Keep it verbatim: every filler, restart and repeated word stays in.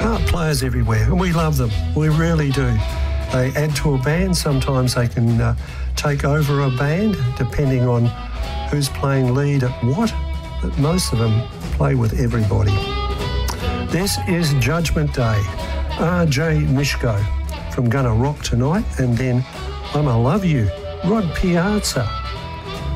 Art players everywhere, and we love them. We really do. They add to a band. Sometimes they can uh, take over a band, depending on who's playing lead at what. But most of them play with everybody. This is Judgment Day. R J Mishko from Gonna Rock Tonight, and then I'ma Love You, Rod Piazza.